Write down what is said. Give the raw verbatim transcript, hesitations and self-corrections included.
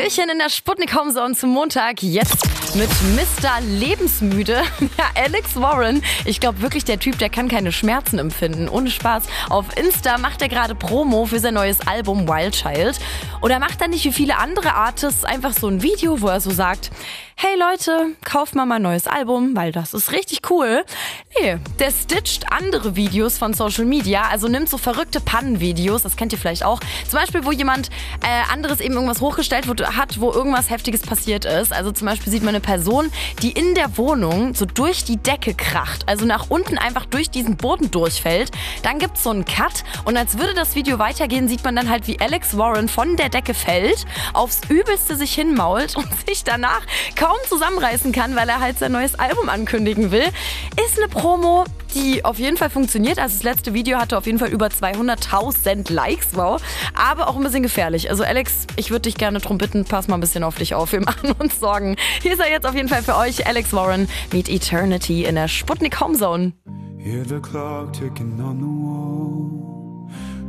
Hallöchen in der Sputnik Homezone zum Montag. Jetzt mit Mister Lebensmüde. Ja, Alex Warren. Ich glaube wirklich, der Typ, der kann keine Schmerzen empfinden. Ohne Spaß. Auf Insta macht er gerade Promo für sein neues Album Wild Child. Oder macht er nicht wie viele andere Artists einfach so ein Video, wo er so sagt: Hey Leute, kauft mal mein neues Album, weil das ist richtig cool. Nee, der stitcht andere Videos von Social Media, also nimmt so verrückte Pannenvideos, das kennt ihr vielleicht auch. Zum Beispiel, wo jemand äh, anderes eben irgendwas hochgestellt hat, wo irgendwas Heftiges passiert ist. Also zum Beispiel sieht man eine Person, die in der Wohnung so durch die Decke kracht, also nach unten einfach durch diesen Boden durchfällt. Dann gibt's so einen Cut und als würde das Video weitergehen, sieht man dann halt, wie Alex Warren von der Decke fällt, aufs Übelste sich hinmault und sich danach kaum zusammenreißen kann, weil er halt sein neues Album ankündigen will. Ist eine Promo, die auf jeden Fall funktioniert. Also das letzte Video hatte auf jeden Fall über zweihunderttausend Likes, wow. Aber auch ein bisschen gefährlich. Also Alex, ich würde dich gerne drum bitten, pass mal ein bisschen auf dich auf. Wir machen uns Sorgen. Hier ist er jetzt auf jeden Fall für euch, Alex Warren, Meet Eternity in der Sputnik Homezone. Hear the clock ticking on the wall.